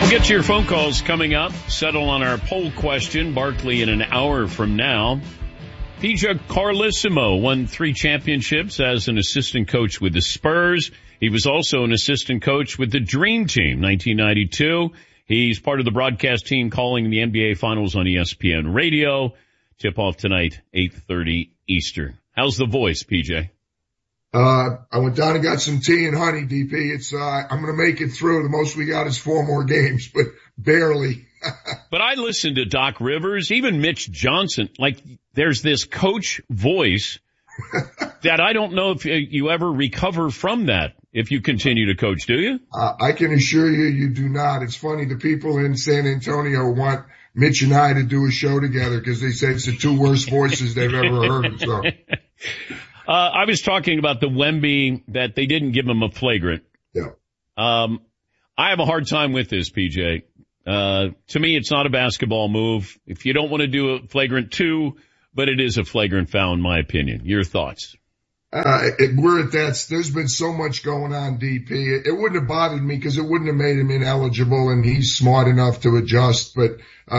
We'll get to your phone calls coming up. Settle on our poll question. Barkley in an hour from now. PJ Carlesimo won 3 championships as an assistant coach with the Spurs. He was also an assistant coach with the Dream Team, 1992. He's part of the broadcast team calling the NBA Finals on ESPN Radio. Tip-off tonight, 8:30 Eastern. How's the voice, PJ? I went down and got some tea and honey, DP. I'm going to make it through. The most we got is 4 more games, but barely. But I listened to Doc Rivers, even Mitch Johnson. Like, there's this coach voice that I don't know if you ever recover from that if you continue to coach, do you? I can assure you, you do not. It's funny. The people in San Antonio want Mitch and I to do a show together because they say it's the 2 worst voices they've ever heard. So. I was talking about the Wemby that they didn't give him a flagrant. Yeah. I have a hard time with this, PJ. To me, it's not a basketball move. If you don't want to do a flagrant 2, but it is a flagrant foul in my opinion. Your thoughts? We're at that. There's been so much going on, DP. It wouldn't have bothered me because it wouldn't have made him ineligible and he's smart enough to adjust. But,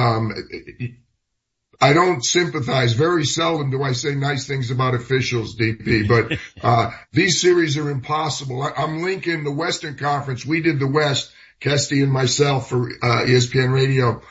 I don't sympathize. Very seldom do I say nice things about officials, DP, but, these series are impossible. I'm linking the Western Conference. We did the West, Kesty and myself for, ESPN Radio.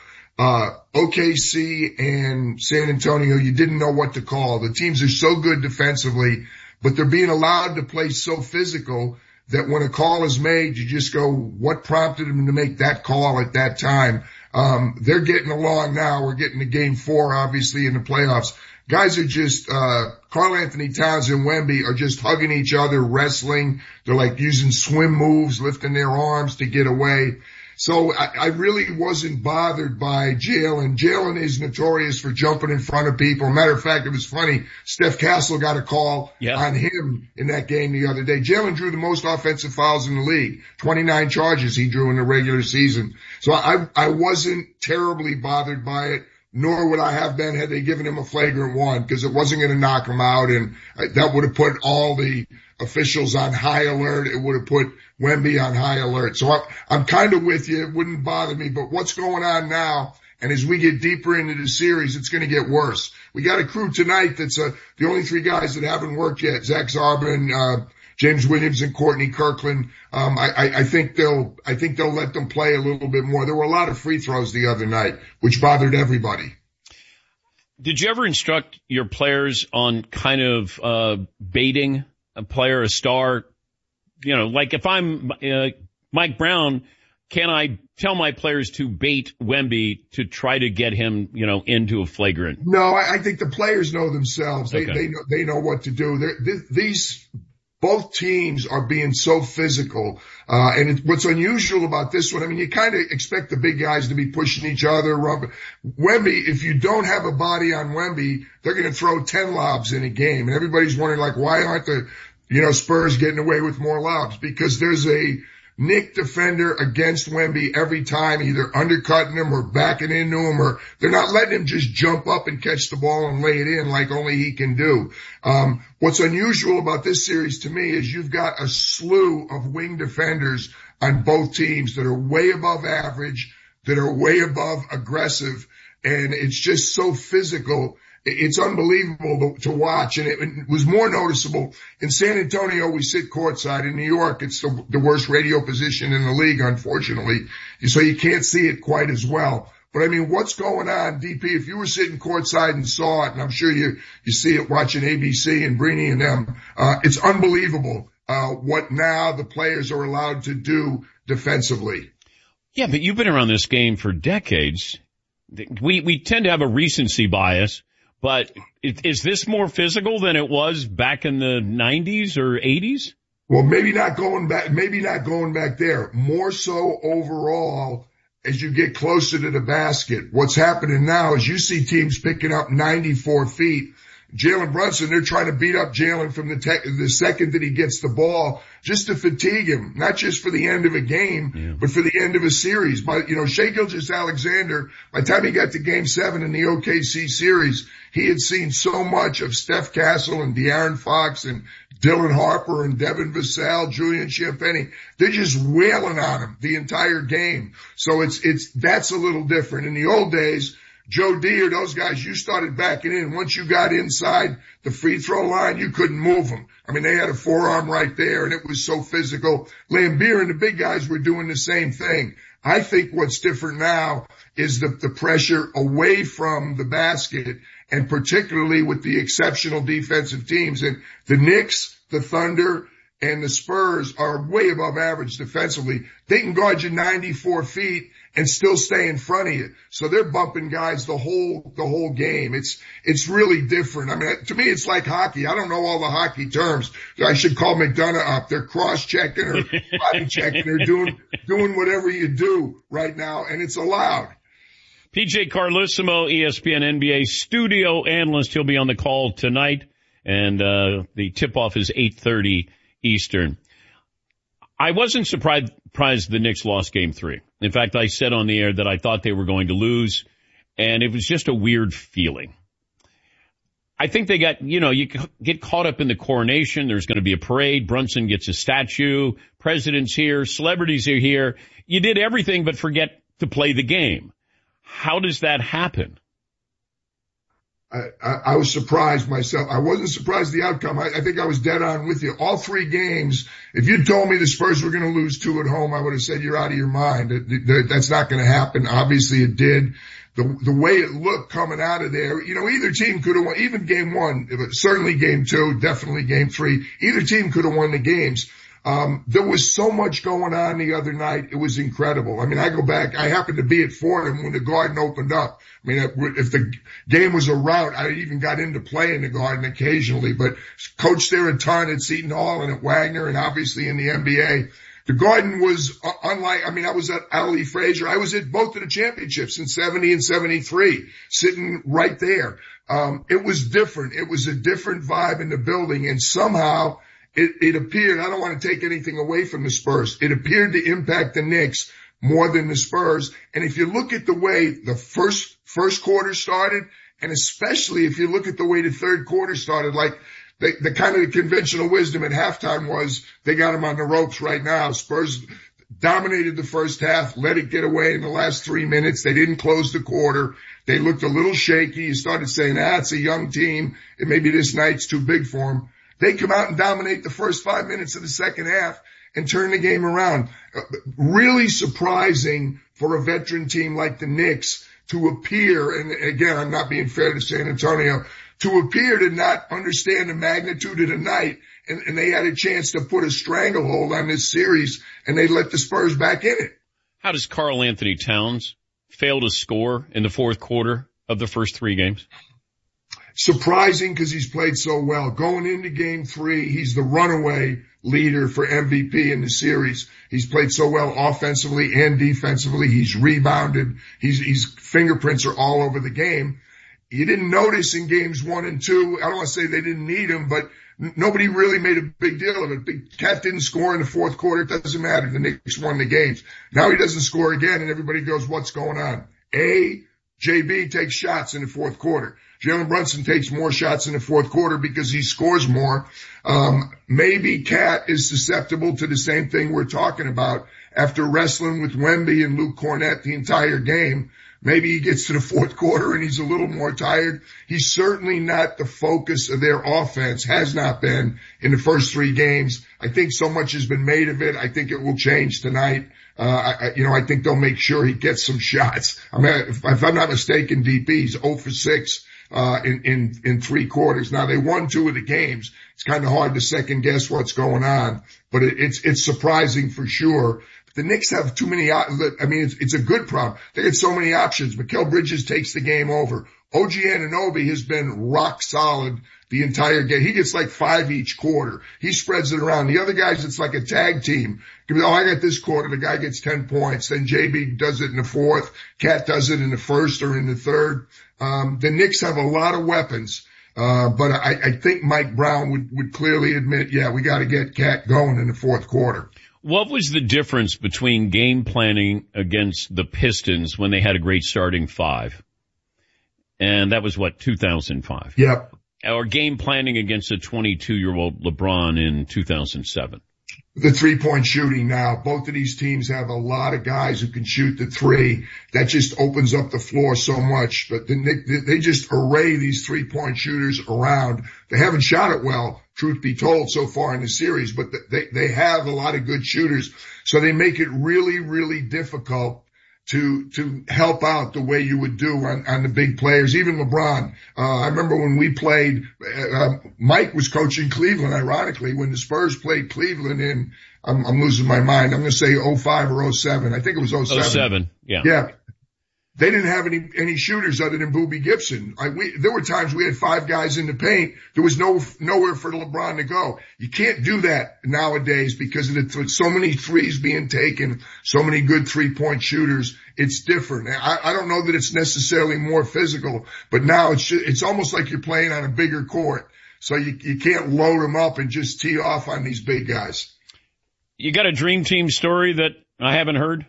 OKC and San Antonio, you didn't know what to call. The teams are so good defensively, but they're being allowed to play so physical that when a call is made, you just go, what prompted them to make that call at that time? They're getting along now. We're getting to game 4, obviously, in the playoffs. Guys are just, Karl-Anthony Towns and Wemby are just hugging each other, wrestling. They're like using swim moves, lifting their arms to get away. So I really wasn't bothered by Jalen. Jalen is notorious for jumping in front of people. Matter of fact, it was funny. Steph Castle got a call on him in that game the other day. Jalen drew the most offensive fouls in the league. 29 charges he drew in the regular season. So I wasn't terribly bothered by it, nor would I have been had they given him a flagrant 1 because it wasn't going to knock him out. And that would have put all the officials on high alert. It would have put Wemby on high alert. So I'm kind of with you. It wouldn't bother me. But what's going on now, and as we get deeper into the series, it's going to get worse. We got a crew tonight that's the only 3 guys that haven't worked yet. Zach Zarbin, James Williams, and Courtney Kirkland. I think they'll let them play a little bit more. There were a lot of free throws the other night, which bothered everybody. Did you ever instruct your players on kind of baiting a player, a star? You know, like if I'm Mike Brown, can I tell my players to bait Wemby to try to get him, into a flagrant? No, I think the players know themselves. Okay. They know what to do. Both teams are being so physical. And what's unusual about this one, I mean, you kind of expect the big guys to be pushing each other. Wemby, if you don't have a body on Wemby, they're going to throw 10 lobs in a game. And everybody's wondering, like, why aren't the Spurs getting away with more lobs? Because there's a Nick defender against Wemby every time, either undercutting him or backing into him, or they're not letting him just jump up and catch the ball and lay it in like only he can do. What's unusual about this series to me is you've got a slew of wing defenders on both teams that are way above average, that are way above aggressive, and it's just so physical. It's unbelievable to watch, and it was more noticeable. In San Antonio, we sit courtside. In New York, it's the worst radio position in the league, unfortunately, so you can't see it quite as well. But I mean, what's going on, DP? If you were sitting courtside and saw it, and I'm sure you see it watching ABC and Breeny and them, it's unbelievable what now the players are allowed to do defensively. Yeah, but you've been around this game for decades. We tend to have a recency bias. But is this more physical than it was back in the 90s or 80s? Well, maybe not going back there. More so overall as you get closer to the basket. What's happening now is you see teams picking up 94 feet. Jalen Brunson, they're trying to beat up Jalen from the second that he gets the ball just to fatigue him, not just for the end of a game, but for the end of a series. But, Shai Gilgeous-Alexander, by the time he got to game 7 in the OKC series, he had seen so much of Steph Castle and De'Aaron Fox and Dylan Harper and Devin Vassell, Julian Champagny, they're just wailing on him the entire game. So that's a little different. In the old days, Joe Deere, those guys, you started backing in. Once you got inside the free throw line, you couldn't move them. I mean, they had a forearm right there, and it was so physical. Lambier and the big guys were doing the same thing. I think what's different now is the pressure away from the basket, and particularly with the exceptional defensive teams. And the Knicks, the Thunder, and the Spurs are way above average defensively. They can guard you 94 feet and still stay in front of you. So they're bumping guys the whole game. It's really different. I mean, to me, it's like hockey. I don't know all the hockey terms. I should call McDonough up. They're cross-checking or body checking or doing whatever you do right now, and it's allowed. PJ Carlesimo, ESPN NBA studio analyst. He'll be on the call tonight, and the tip-off is 8:30 Eastern. I wasn't surprised the Knicks lost Game 3. In fact, I said on the air that I thought they were going to lose, and it was just a weird feeling. I think they got, you get caught up in the coronation. There's going to be a parade. Brunson gets a statue. President's here. Celebrities are here. You did everything but forget to play the game. How does that happen? I was surprised myself. I wasn't surprised the outcome. I think I was dead on with you. All three games, if you'd told me the Spurs were going to lose 2 at home, I would have said you're out of your mind. That's not going to happen. Obviously it did. The way it looked coming out of there, either team could have won, even Game 1, certainly Game 2, definitely Game 3. Either team could have won the games. There was so much going on the other night. It was incredible. I mean, I go back, I happened to be at Fordham when the Garden opened up. I mean, if the game was a rout, I even got into play in the Garden occasionally, but coached there a ton at Seton Hall and at Wagner and obviously in the NBA. The Garden was unlike, I was at Ali Frazier. I was at both of the championships in 70 and 73, sitting right there. It was different. It was a different vibe in the building, and somehow it appeared, I don't want to take anything away from the Spurs, it appeared to impact the Knicks more than the Spurs. And if you look at the way the first quarter started, and especially if you look at the way the third quarter started, like the kind of the conventional wisdom at halftime was they got them on the ropes right now. Spurs dominated the first half, let it get away in the last 3 minutes. They didn't close the quarter. They looked a little shaky. You started saying, it's a young team, and maybe this night's too big for them. They come out and dominate the first 5 minutes of the second half and turn the game around. Really surprising for a veteran team like the Knicks to appear, and again, I'm not being fair to San Antonio, to appear to not understand the magnitude of the night, and they had a chance to put a stranglehold on this series, and they let the Spurs back in it. How does Karl Anthony Towns fail to score in the fourth quarter of the first 3 games? Surprising because he's played so well. Going into Game 3, he's the runaway leader for MVP in the series. He's played so well offensively and defensively. He's rebounded. His fingerprints are all over the game. You didn't notice in Games 1 and 2, I don't want to say they didn't need him, but nobody really made a big deal of it. Big Cat didn't score in the fourth quarter. It doesn't matter. The Knicks won the games. Now he doesn't score again, and everybody goes, what's going on? JB takes shots in the fourth quarter. Jalen Brunson takes more shots in the fourth quarter because he scores more. Maybe Cat is susceptible to the same thing we're talking about after wrestling with Wemby and Luke Cornett the entire game. Maybe he gets to the fourth quarter and he's a little more tired. He's certainly not the focus of their offense, has not been in the first 3 games. I think so much has been made of it. I think it will change tonight. I think they'll make sure he gets some shots. I mean, if I'm not mistaken, DP, he's 0 for 6. In 3 quarters. Now they won 2 of the games. It's kind of hard to second guess what's going on, but it's surprising for sure. The Knicks have too many, it's a good problem. They get so many options. Mikal Bridges takes the game over. OG Anunoby has been rock solid the entire game. He gets like 5 each quarter. He spreads it around. The other guys, it's like a tag team. I got this quarter. The guy gets 10 points. Then JB does it in the fourth. Cat does it in the first or in the third. The Knicks have a lot of weapons. But I think Mike Brown would clearly admit, we got to get Cat going in the fourth quarter. What was the difference between game planning against the Pistons when they had a great starting 5? And that was 2005? Yep. or game planning against a 22-year-old LeBron in 2007? The 3-point shooting now. Both of these teams have a lot of guys who can shoot the three. That just opens up the floor so much. But they just array these 3-point shooters around. They haven't shot it well, truth be told, so far in the series, but they have a lot of good shooters. So they make it really, really difficult to help out the way you would do on the big players, even LeBron. I remember when we played, Mike was coaching Cleveland, ironically, when the Spurs played Cleveland in, I'm losing my mind. I'm going to say 05 or 07. I think it was 07. 07, yeah. Yeah. They didn't have any shooters other than Boobie Gibson. There were times we had 5 guys in the paint. There was nowhere for LeBron to go. You can't do that nowadays because of so many threes being taken, so many good 3-point shooters. It's different. I don't know that it's necessarily more physical, but now it's almost like you're playing on a bigger court. So you can't load them up and just tee off on these big guys. You got a dream team story that I haven't heard?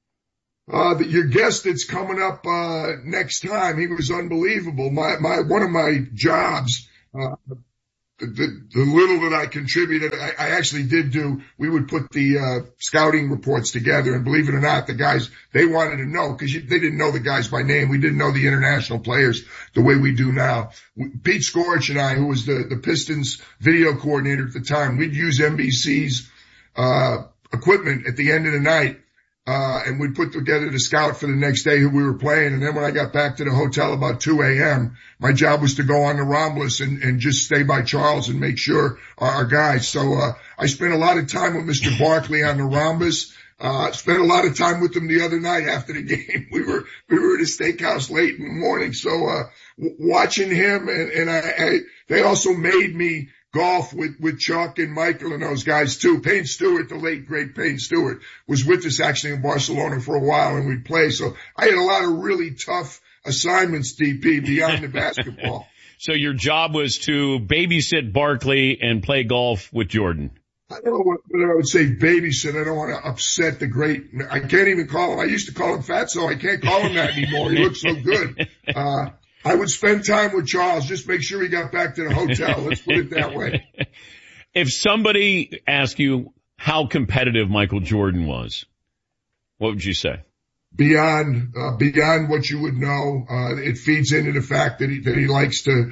Your guest that's coming up, next time, he was unbelievable. One of my jobs, the little that I contributed, I actually did we would put the, scouting reports together, and believe it or not, the guys, they wanted to know, cause they didn't know the guys by name. We didn't know the international players the way we do now. Pete Scorch and I, who was the Pistons video coordinator at the time, we'd use NBC's, equipment at the end of the night. And we'd put together the scout for the next day who we were playing. And then when I got back to the hotel about 2 a.m., my job was to go on the Ramblas and just stay by Charles and make sure our guys. So, I spent a lot of time with Mr. Barkley on the Ramblas. Spent a lot of time with him the other night after the game. We were at a steakhouse late in the morning. So, watching him and they also made me golf with Chuck and Michael and those guys too. Payne Stewart, the late great Payne Stewart, was with us actually in Barcelona for a while, and we'd play. So I had a lot of really tough assignments, DP, beyond the basketball. So your job was to babysit Barkley and play golf with Jordan. I don't know whether I would say babysit. I don't want to upset the great. I can't even call him. I used to call him Fatso. I can't call him that anymore. He looks so good. I would spend time with Charles, just make sure he got back to the hotel. Let's put it that way. If somebody asked you how competitive Michael Jordan was, what would you say? Beyond what you would know. It feeds into the fact that he likes to,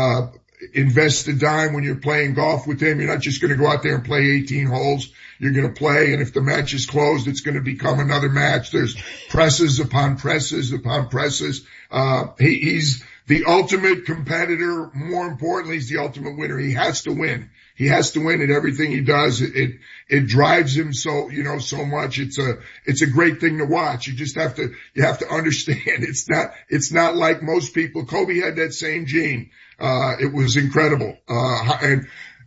invest the dime when you're playing golf with him. You're not just going to go out there and play 18 holes. You're going to play, and if the match is closed, it's going to become another match. There's presses upon presses upon presses. He's the ultimate competitor. More importantly, he's the ultimate winner. He has to win. He has to win at everything he does. It drives him so much. It's a great thing to watch. You have to understand it's not like most people. Kobe had that same gene. It was incredible. And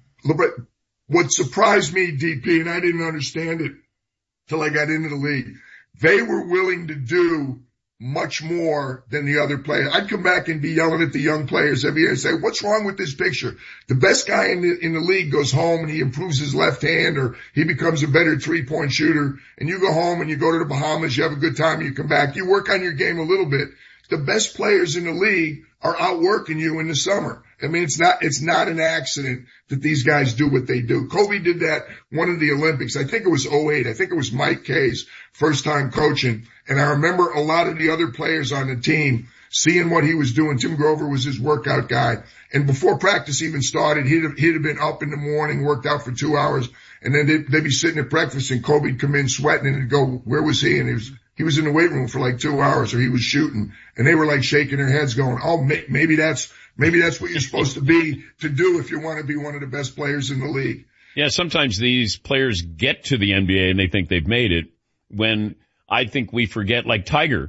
what surprised me, DP, and I didn't understand it till I got into the league, they were willing to do much more than the other players. I'd come back and be yelling at the young players every year and say, what's wrong with this picture? The best guy in the league goes home and he improves his left hand, or he becomes a better 3-point shooter, and you go home and you go to the Bahamas, you have a good time, and you come back, you work on your game a little bit. The best players in the league are outworking you in the summer. I mean, it's not an accident that these guys do what they do. Kobe did that one of the Olympics. I think it was 08. I think it was Mike Kay's first time coaching. And I remember a lot of the other players on the team seeing what he was doing. Tim Grover was his workout guy. And before practice even started, he'd have been up in the morning, worked out for 2 hours. And then they'd be sitting at breakfast and Kobe'd come in sweating and he'd go, where was he? And he was in the weight room for like 2 hours, or he was shooting, and they were like shaking their heads going, oh, maybe that's what you're supposed to do if you want to be one of the best players in the league. Yeah, sometimes these players get to the NBA and they think they've made it, when I think we forget, like Tiger,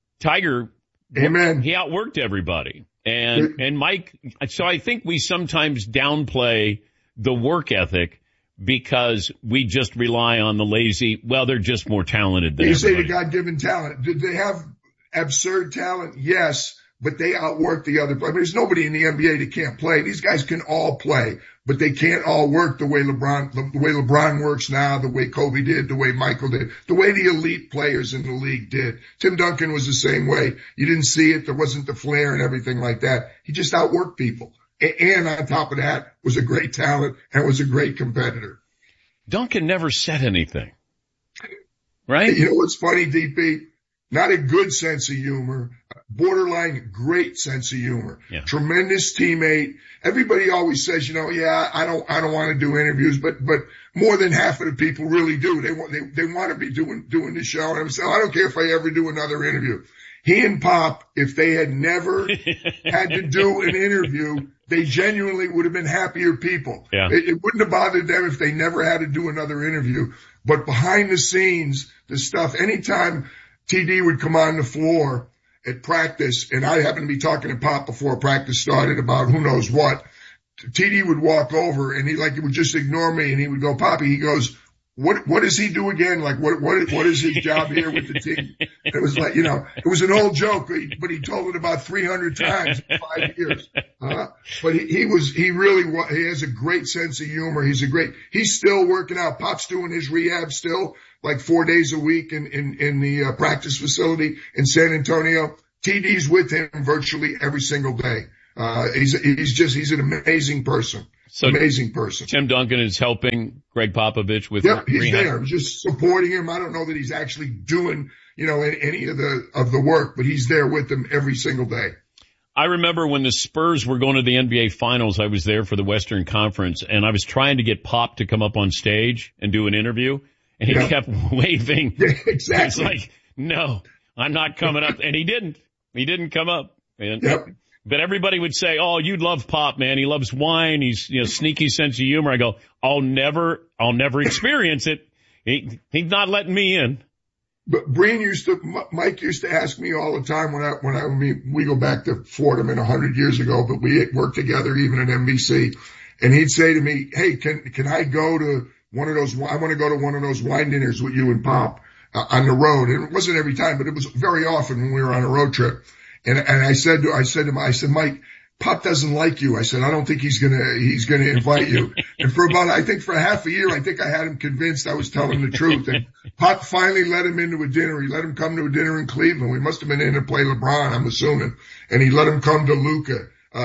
amen, he outworked everybody. And Mike, so I think we sometimes downplay the work ethic because we just rely on the lazy, they're just more talented than you everybody. Say the God-given talent. Did they have absurd talent? Yes, but they outwork the other players. There's nobody in the NBA that can't play. These guys can all play, but they can't all work the way LeBron works now, the way Kobe did, the way Michael did, the way the elite players in the league did. Tim Duncan was the same way. You didn't see it. There wasn't the flair and everything like that. He just outworked people. and on top of that was a great talent and was a great competitor. Duncan never said anything, right? You know what's funny, DP? Not a good sense of humor, borderline great sense of humor. Yeah. Tremendous teammate. Everybody always says, I don't want to do interviews, but more than half of the people really do. They want to be doing the show. And I'm saying, I don't care if I ever do another interview. He and Pop, if they had never had to do an interview, they genuinely would have been happier people. Yeah. It wouldn't have bothered them if they never had to do another interview. But behind the scenes, the stuff, anytime TD would come on the floor at practice, and I happened to be talking to Pop before practice started about who knows what, TD would walk over and he would just ignore me and he would go, Poppy, he goes, what does he do again? Like, what is his job here with the team? It was like, it was an old joke, but he told it about 300 times in 5 years. But he has a great sense of humor. He's still working out. Pop's doing his rehab still, like 4 days a week in the practice facility in San Antonio. TD's with him virtually every single day. He's an amazing person. Amazing person. Tim Duncan is helping Greg Popovich with he's rehab. there. Just supporting him. I don't know that he's actually doing, any of the work, but he's there with them every single day. I remember when the Spurs were going to the NBA Finals, I was there for the Western Conference, and I was trying to get Pop to come up on stage and do an interview, and he kept waving. Yeah, exactly. It's like, no, I'm not coming up. And he didn't. He didn't come up. And But everybody would say, oh, you'd love Pop, man. He loves wine. He's, sneaky sense of humor. I go, I'll never experience it. He's not letting me in. But Mike used to ask me all the time when we go back to Fordham 100 years ago, but we worked together even at NBC. And he'd say to me, hey, can I go to one of those, I want to go to one of those wine dinners with you and Pop on the road. And it wasn't every time, but it was very often when we were on a road trip. And I said to him, Mike, Pop doesn't like you. I said, I don't think he's gonna invite you. And for half a year, I had him convinced I was telling the truth. And Pop finally let him into a dinner. He let him come to a dinner in Cleveland. We must have been in to play LeBron, I'm assuming. And he let him come to Luca,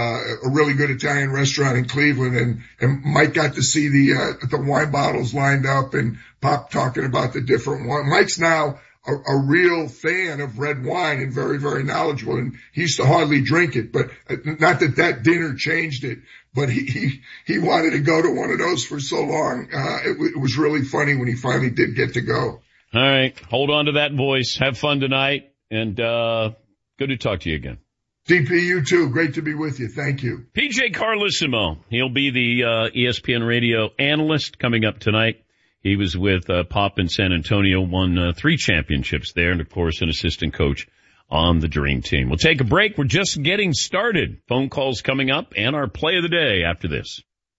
a really good Italian restaurant in Cleveland. And Mike got to see the wine bottles lined up and Pop talking about the different wine. Mike's now a real fan of red wine and very, very knowledgeable. And he used to hardly drink it, but not that dinner changed it, but he wanted to go to one of those for so long. It was really funny when he finally did get to go. All right. Hold on to that voice. Have fun tonight. And, good to talk to you again. DP, you too. Great to be with you. Thank you. PJ Carlesimo. He'll be the, ESPN radio analyst coming up tonight. He was with Pop in San Antonio, won 3 championships there, and of course an assistant coach on the Dream Team. We'll take a break. We're just getting started. Phone calls coming up and our play of the day after this.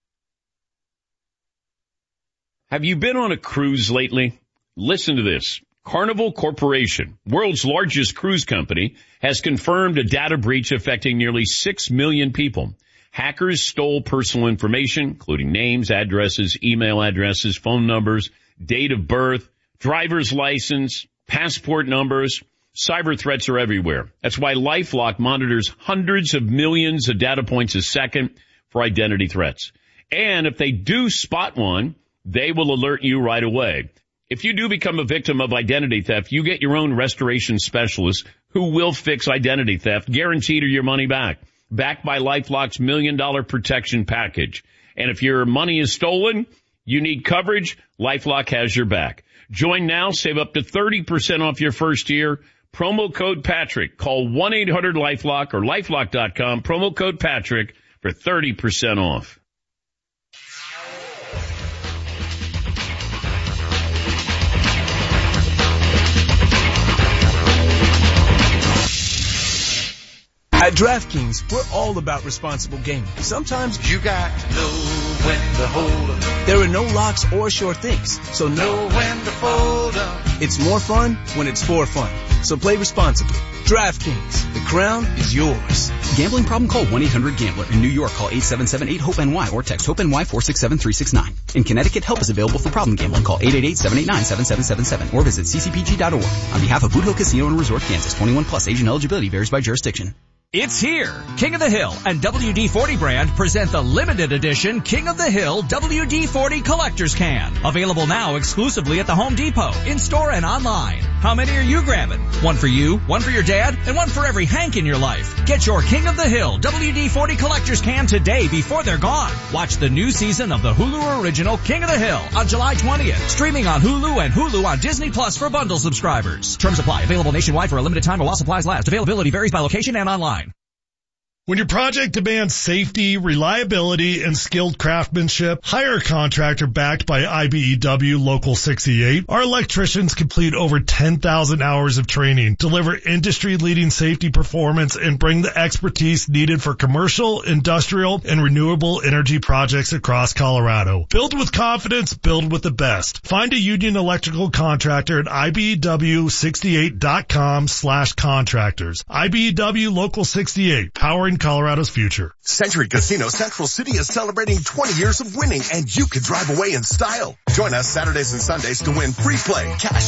Have you been on a cruise lately? Listen to this. Carnival Corporation, world's largest cruise company, has confirmed a data breach affecting nearly 6 million people. Hackers stole personal information, including names, addresses, email addresses, phone numbers, date of birth, driver's license, passport numbers. Cyber threats are everywhere. That's why LifeLock monitors hundreds of millions of data points a second for identity threats. And if they do spot one, they will alert you right away. If you do become a victim of identity theft, you get your own restoration specialist who will fix identity theft, guaranteed or your money back. Backed by LifeLock's $1 million protection package. And if your money is stolen, you need coverage, LifeLock has your back. Join now, save up to 30% off your first year. Promo code Patrick. Call 1-800-LifeLock or LifeLock.com. Promo code Patrick for 30% off. At DraftKings, we're all about responsible gaming. Sometimes you got to know when to hold up. There are no locks or sure things, so know when to fold up. It's more fun when it's for fun. So play responsibly. DraftKings, the crown is yours. Gambling problem? Call 1-800-GAMBLER. In New York, call 877-8-HOPE-NY or text HOPE-NY 467-369. In Connecticut, help is available for problem gambling. Call 888-789-7777 or visit ccpg.org. On behalf of Boot Hill Casino and Resort, Kansas, 21 plus, age and eligibility varies by jurisdiction. It's here. King of the Hill and WD-40 brand present the limited edition King of the Hill WD-40 Collector's Can. Available now exclusively at the Home Depot, in-store and online. How many are you grabbing? One for you, one for your dad, and one for every Hank in your life. Get your King of the Hill WD-40 Collector's Can today before they're gone. Watch the new season of the Hulu original King of the Hill on July 20th. Streaming on Hulu and Hulu on Disney Plus for bundle subscribers. Terms apply. Available nationwide for a limited time while supplies last. Availability varies by location and online. When your project demands safety, reliability, and skilled craftsmanship, hire a contractor backed by IBEW Local 68. Our electricians complete over 10,000 hours of training, deliver industry-leading safety performance, and bring the expertise needed for commercial, industrial, and renewable energy projects across Colorado. Build with confidence, build with the best. Find a Union Electrical contractor at IBEW68.com/contractors. IBEW Local 68, powering Colorado's future. Century Casino Central City is celebrating 20 years of winning, and you can drive away in style. Join us Saturdays and Sundays to win free play, cash,